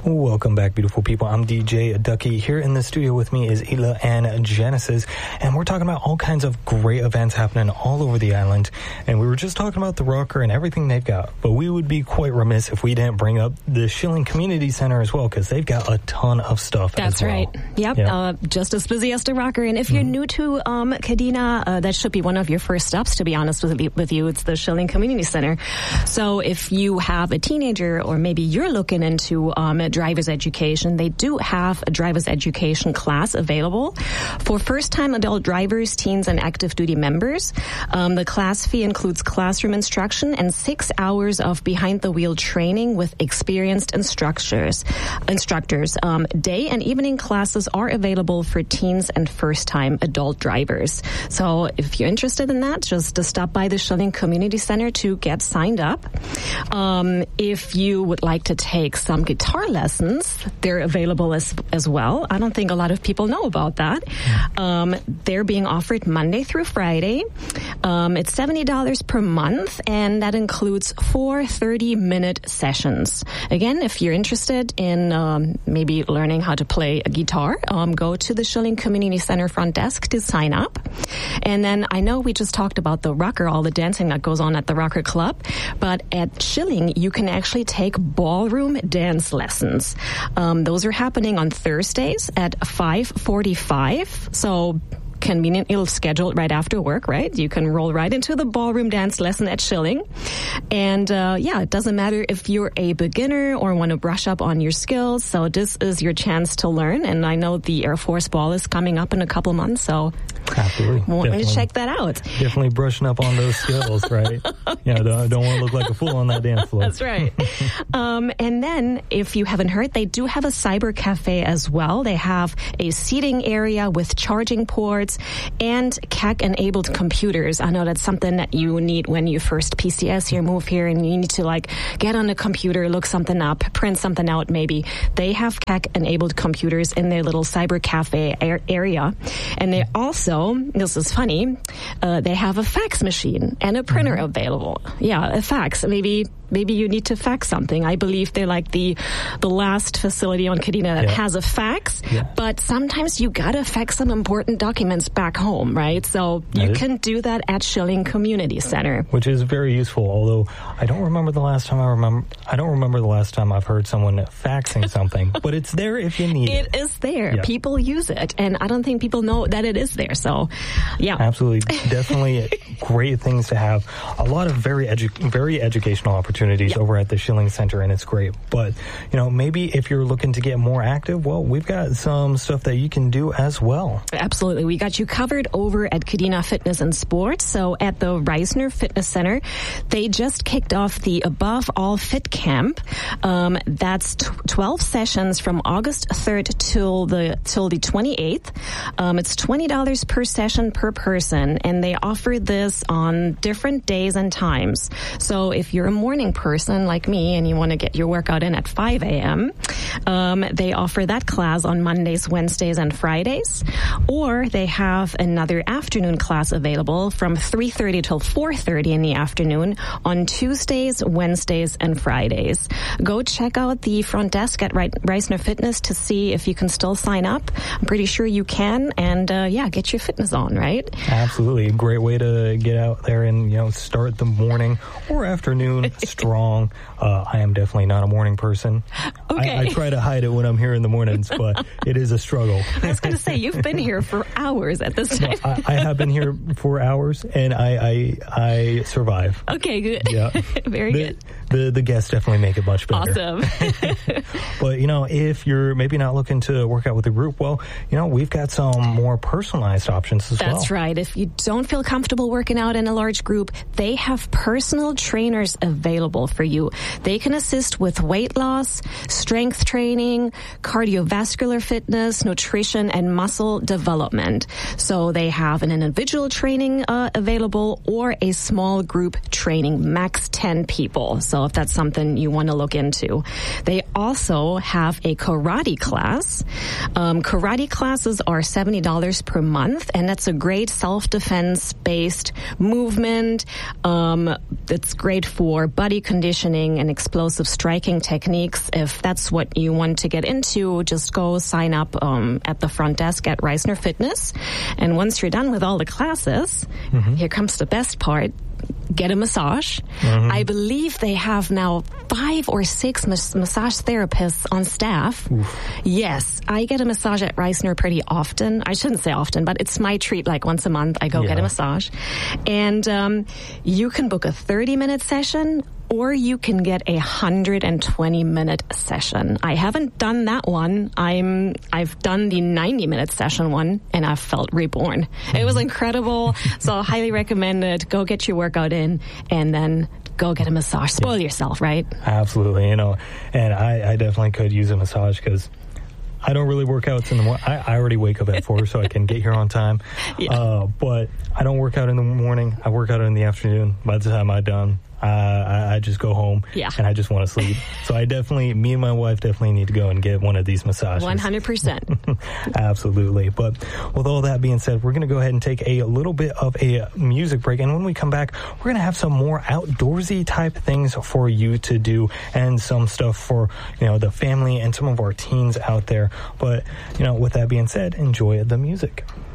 Welcome back, beautiful people. I'm DJ Ducky. Here in the studio with me is Ela and Genesis, and we're talking about all kinds of great events happening all over the island. And we were just talking about the Rocker and everything they've got, but we would be quite remiss if we didn't bring up the Schilling Community Center as well, because they've got a ton of stuff. That's as well. right. Yep. Just as busy as the Rocker. And if you're new to Kadena, that should be one of your first stops, to be honest with you. It's the Schilling Community Center. So if you have a teenager, or maybe you're looking into driver's education, they do have a driver's education class available for first-time adult drivers, teens, and active duty members. The class fee includes classroom instruction and 6 hours of behind-the-wheel training with experienced instructors. Day and evening classes are available for teens and first-time adult drivers. So if you're interested in that, just stop by the Schilling Community Center to get signed up. If you would like to take some guitar lessons, they're available as well. I don't think a lot of people know about that. They're being offered Monday through Friday. It's $70 per month, and that includes 4 30-minute sessions. Again, if you're interested in maybe learning how to play a guitar, go to the Schilling Community Center front desk to sign up. And then I know we just talked about the Rocker, all the dancing that goes on at the Rocker Club, but at Schilling, you can actually take ballroom dance lessons. Those are happening on Thursdays at 5:45. So convenient, you'll schedule it right after work, right? You can roll right into the ballroom dance lesson at Schilling. And it doesn't matter if you're a beginner or want to brush up on your skills. So this is your chance to learn. And I know the Air Force Ball is coming up in a couple months, so absolutely, want me to check that out. Definitely brushing up on those skills, right? Don't want to look like a fool on that dance floor. That's right. And then, if you haven't heard, they do have a cyber cafe as well. They have a seating area with charging ports and CAC-enabled computers. I know that's something that you need when you first PCS here, move here, and you need to get on the computer, look something up, print something out maybe. They have CAC-enabled computers in their little cyber cafe area. And they also, this is funny, they have a fax machine and a printer available. Yeah, a fax. Maybe you need to fax something. I believe they're like the last facility on Kadena that has a fax, but sometimes you gotta fax some important documents back home, right? So you can do that at Schilling Community Center, which is very useful. Although I don't remember the last time I've heard someone faxing something, but it's there if you need it. It is there. Yeah. People use it, and I don't think people know that it is there. So, yeah, absolutely, definitely great things to have. A lot of very educational opportunities over at the Schilling Center, and it's great. But maybe if you're looking to get more active, well, we've got some stuff that you can do as well. Absolutely, we got you covered over at Kadena Fitness and Sports. So at the Reisner Fitness Center, they just kicked off the Above All Fit Camp. That's 12 sessions from August 3rd till the 28th. It's $20 per session per person, and they offer this on different days and times. So if you're a morning person like me and you want to get your workout in at 5 a.m., they offer that class on Mondays, Wednesdays, and Fridays. Or they have another afternoon class available from 3:30 till 4:30 in the afternoon on Tuesdays, Wednesdays, and Fridays. Go check out the front desk at Reisner Fitness to see if you can still sign up. I'm pretty sure you can, and get your fitness on, right? Absolutely. A great way to get out there and, start the morning or afternoon strong. I am definitely not a morning person. Okay. I try to hide it when I'm here in the mornings, but it is a struggle. I was going to say, you've been here for hours at this time. I have been here for hours, and I survive. Okay, good. Yeah. Very good. The guests definitely make it much better. Awesome. But, if you're maybe not looking to work out with a group, well, we've got some more personalized options as well. That's right. If you don't feel comfortable working out in a large group, they have personal trainers available for you. They can assist with weight loss, strength training, cardiovascular fitness, nutrition, and muscle development. So they have an individual training available or a small group training, max 10 people. So So if that's something you want to look into. They also have a karate class. Karate classes are $70 per month, and that's a great self-defense based movement. It's great for body conditioning and explosive striking techniques. If that's what you want to get into, just go sign up at the front desk at Reisner Fitness. And once you're done with all the classes, here comes the best part. Get a massage. I believe they have now 5 or 6 massage therapists on staff. Oof. Yes, I get a massage at Reisner pretty often. I shouldn't say often, but it's my treat. Like once a month, I go get a massage. And you can book a 30-minute session, or you can get a 120-minute session. I haven't done that one. I've done the 90-minute session one, and I've felt reborn. It was incredible. So I highly recommend it. Go get your workout in, and then go get a massage. Spoil yourself, right? Absolutely. And I definitely could use a massage because I don't really work out in the morning. I already wake up at 4 so I can get here on time. But I don't work out in the morning. I work out in the afternoon. By the time I'm done, I just go home and I just want to sleep. So me and my wife definitely need to go and get one of these massages. 100%. Absolutely. But with all that being said, we're going to go ahead and take a little bit of a music break. And when we come back, we're going to have some more outdoorsy type things for you to do and some stuff for, the family and some of our teens out there. But, with that being said, enjoy the music.